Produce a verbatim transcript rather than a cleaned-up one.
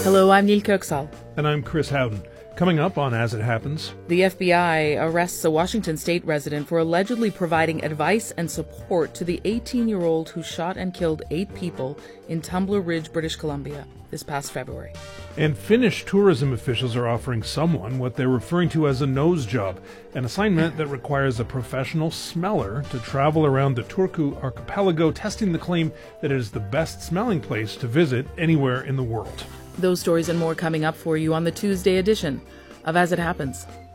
Hello, I'm Neil Kirksall. And I'm Chris Howden. Coming up on As It Happens. The F B I arrests a Washington state resident for allegedly providing advice and support to the eighteen-year-old who shot and killed eight people in Tumbler Ridge, British Columbia, this past February. And Finnish tourism officials are offering someone what they're referring to as a nose job, an assignment that requires a professional smeller to travel around the Turku archipelago, testing the claim that it is the best smelling place to visit anywhere in the world. Those stories and more coming up for you on the Tuesday edition of As It Happens.